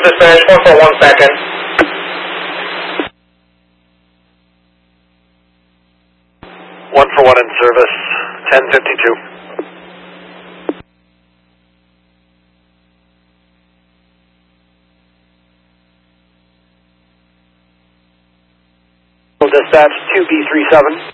dispatch, 141 second. One for one in service, 1052. Dispatch 2B37.